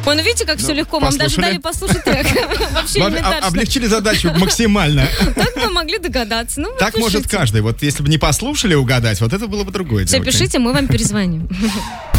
Ой, ну видите, как все легко. Вам даже дали послушать трек. Вообще элементарно. Облегчили задачу максимально. Так вы могли догадаться. Ну, так может каждый. Вот если бы не послушали угадать, вот это было бы другое дело. Все, пишите, мы вам перезвоним.